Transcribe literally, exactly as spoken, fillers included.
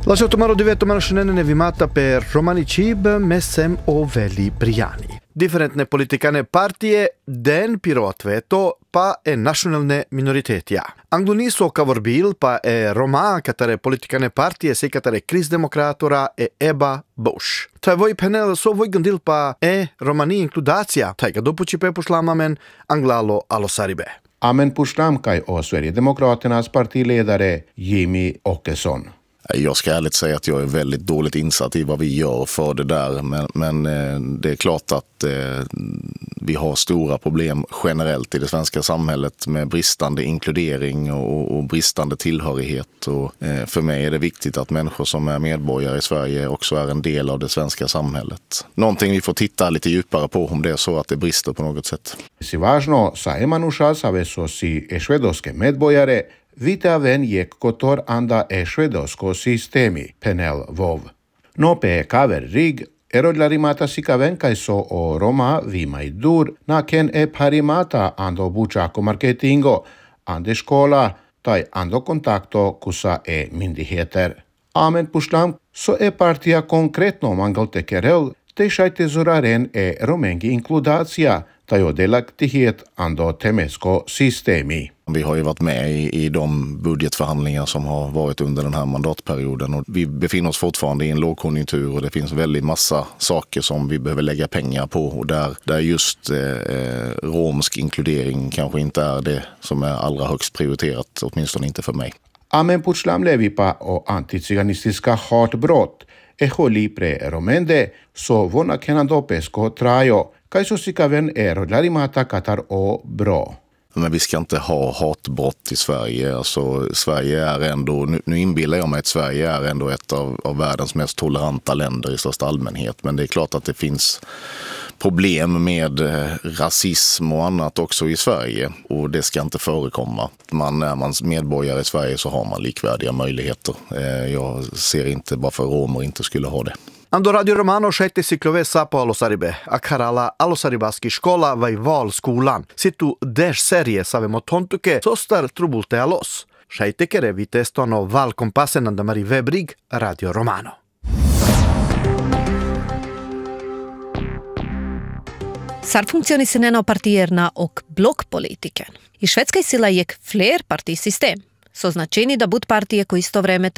Lasciato mano divetto mano scenene vimata per Romani Cib mesem o veli Briani. Differentne politikane partije den pirotveto pa e nacionalne minoritetia. Angloniso kavorbil pa e Roma katare politikane partije se katare krisdemokratora e Eba Bush. Ta voi panel so voi gandil pa e Romani inkludacija, taiga dopući pe puslamamen anglalo alosaribe. Amen pushlam kai o Sverigedemokraternas partiledare Jimmy Åkesson. Jag ska ärligt säga att jag är väldigt dåligt insatt i vad vi gör för det där. Men, men det är klart att eh, vi har stora problem generellt i det svenska samhället med bristande inkludering och, och bristande tillhörighet. Och, eh, för mig är det viktigt att människor som är medborgare i Sverige också är en del av det svenska samhället. Någonting vi får titta lite djupare på om det är så att det brister på något sätt. Si važno sa emanuša savesosi e švedoske medbojare Vitaven jek kotor anda e švedosko sistemi, penel vov. No pe kaver rig, erodlarimata sikaven kaiso o Roma vimaidur, na ken e parimata ando bučako marketingo, ande škola, tai ando kontakto kusa e myndigheter. Amen pushlam, so e partia konkretno mangalte kerel, te šajte zuraren e romengi inkludacija, tai o delaktighet ando temesko sistemi. Vi har ju varit med i, i de budgetförhandlingar som har varit under den här mandatperioden och vi befinner oss fortfarande i en lågkonjunktur och det finns väldigt massa saker som vi behöver lägga pengar på och där, där just eh, romsk inkludering kanske inte är det som är allra högst prioriterat, åtminstone inte för mig. Amen putslam levipa och antiziganistiska hatbrott e holi pre romende so vona kenando pesko trajo kaiso sikaven ero larimata katar o bro. Men vi ska inte ha hatbrott i Sverige. Alltså, Sverige är ändå, nu, nu inbillar jag mig att Sverige är ändå ett av, av världens mest toleranta länder i största allmänhet. Men det är klart att det finns problem med eh, rasism och annat också i Sverige. Och det ska inte förekomma. Man, är man medborgare i Sverige så har man likvärdiga möjligheter. Eh, jag ser inte varför romer inte skulle ha det. Ando Radio Romano šajte siklove sapo alosaribe, a karala alosaribaski škola vai valskolan. Situ deš serije savemo tontuke, sostar trubulte alos. Šajte kere vi testono val kompasen andamari webrig Radio Romano. Sad funkcionisneno partierna och blockpolitiken. I Švedskoj sila jek fler partisystem, so značeni da bud partije ko isto vreme